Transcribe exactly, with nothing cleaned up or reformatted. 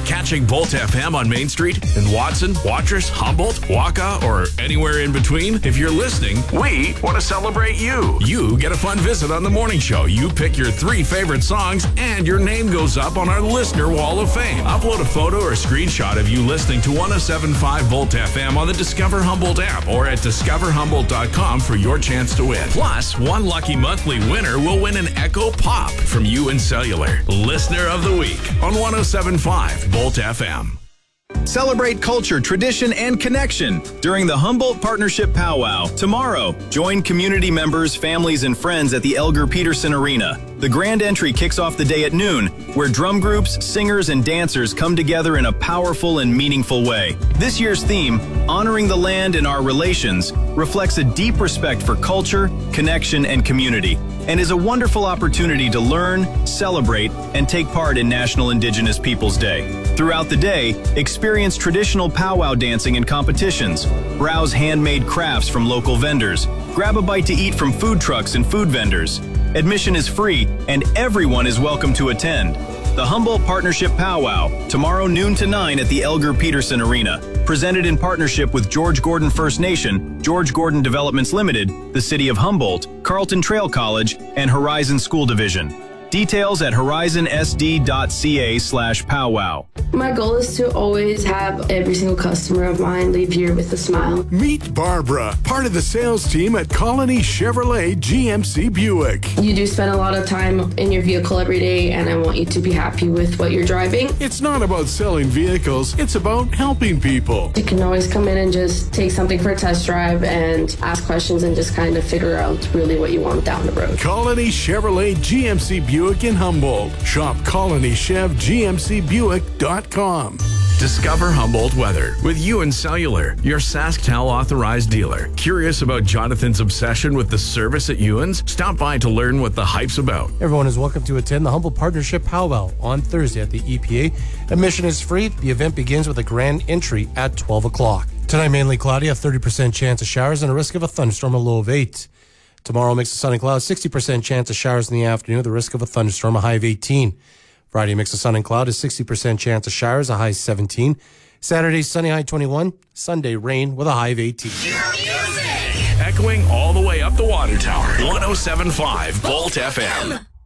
Catching Bolt F M on Main Street in Watson, Watrous, Humboldt, Waka, or anywhere in between? If you're listening, we want to celebrate you. You get a fun visit on the morning show. You pick your three favorite songs, and your name goes up on our Listener Wall of Fame. Upload a photo or screenshot of you listening to one oh seven point five Volt F M on the Discover Humboldt app or at discover humboldt dot com for your chance to win. Plus, one lucky monthly winner will win an Echo Pop from U N Cellular. Listener of the Week on one oh seven point five Volt F M. Celebrate culture, tradition, and connection during the Humboldt Partnership Powwow. Tomorrow, join community members, families, and friends at the Elgar Peterson Arena. The grand entry kicks off the day at noon, where drum groups, singers, and dancers come together in a powerful and meaningful way. This year's theme, Honoring the Land and Our Relations, reflects a deep respect for culture, connection, and community, and is a wonderful opportunity to learn, celebrate, and take part in National Indigenous Peoples Day. Throughout the day, experience traditional powwow dancing and competitions, browse handmade crafts from local vendors, grab a bite to eat from food trucks and food vendors. Admission is free, and everyone is welcome to attend. The Humboldt Partnership Powwow, tomorrow noon to nine at the Elgar Peterson Arena. Presented in partnership with George Gordon First Nation, George Gordon Developments Limited, the City of Humboldt, Carleton Trail College, and Horizon School Division. Details at horizon s d dot c a slash powwow. My goal is to always have every single customer of mine leave here with a smile. Meet Barbara, part of the sales team at Colony Chevrolet G M C Buick. You do spend a lot of time in your vehicle every day, and I want you to be happy with what you're driving. It's not about selling vehicles, it's about helping people. You can always come in and just take something for a test drive and ask questions and just kind of figure out really what you want down the road. Colony Chevrolet G M C Buick in Humboldt. Shop colony chev g m c buick dot com. Discover Humboldt weather with U N Cellular, your SaskTel authorized dealer. Curious about Jonathan's obsession with the service at Ewan's? Stop by to learn what the hype's about. Everyone is welcome to attend the Humboldt Partnership Powwow on Thursday at the E P A. Admission is free. The event begins with a grand entry at twelve o'clock. Tonight, mainly cloudy, a thirty percent chance of showers and a risk of a thunderstorm, a low of eight. Tomorrow, mix of sun and clouds, sixty percent chance of showers in the afternoon, the risk of a thunderstorm, a high of eighteen. Friday, mix of sun and cloud, a sixty percent chance of showers, a high of seventeen. Saturday, sunny, high twenty-one. Sunday, rain with a high of eighteen. Echoing all the way up the water tower, one oh seven point five Volt F M.